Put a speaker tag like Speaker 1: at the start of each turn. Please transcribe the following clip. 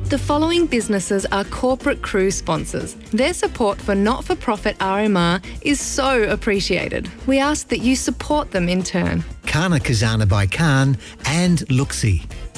Speaker 1: The following businesses are corporate cruise sponsors. Their support for not-for-profit RMR is so appreciated. We ask that you support them in turn.
Speaker 2: Kana Kazana by Khan and Luxie.